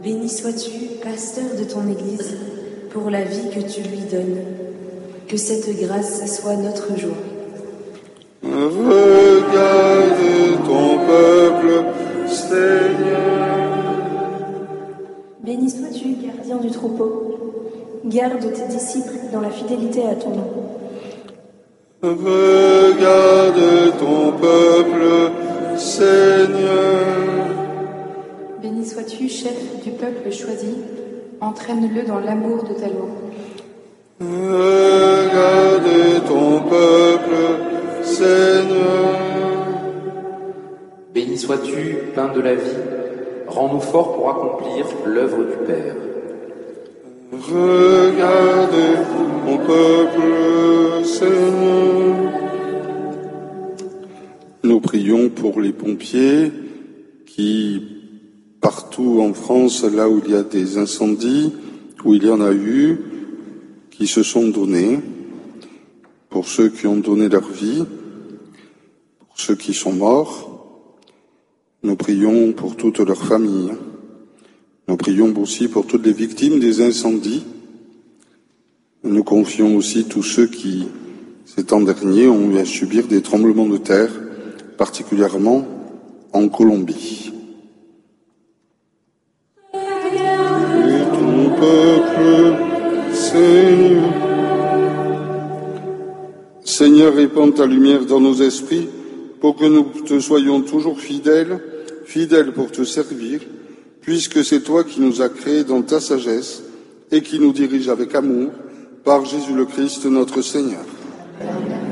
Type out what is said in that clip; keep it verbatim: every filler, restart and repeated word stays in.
Béni sois-tu, pasteur de ton Église, pour la vie que tu lui donnes. Que cette grâce soit notre joie. Regarde ton peuple, Seigneur. Béni sois-tu, gardien du troupeau. Garde tes disciples dans la fidélité à ton nom. Regarde ton peuple, Seigneur. Béni sois-tu, chef du peuple choisi. Entraîne-le dans l'amour de ta loi. Regarde ton peuple, Seigneur. Béni sois-tu, pain de la vie, rends-nous forts pour accomplir l'œuvre du Père. Regarde ton peuple, Seigneur. Nous prions pour les pompiers qui, partout en France, là où il y a des incendies, où il y en a eu, qui se sont donnés, pour ceux qui ont donné leur vie, pour ceux qui sont morts. Nous prions pour toutes leurs familles. Nous prions aussi pour toutes les victimes des incendies. Nous confions aussi tous ceux qui, ces temps derniers, ont eu à subir des tremblements de terre, particulièrement en Colombie. Et ton peuple, Seigneur. Seigneur, répands ta lumière dans nos esprits pour que nous te soyons toujours fidèles, fidèles pour te servir, puisque c'est toi qui nous as créés dans ta sagesse et qui nous dirige avec amour par Jésus le Christ notre Seigneur. Amen.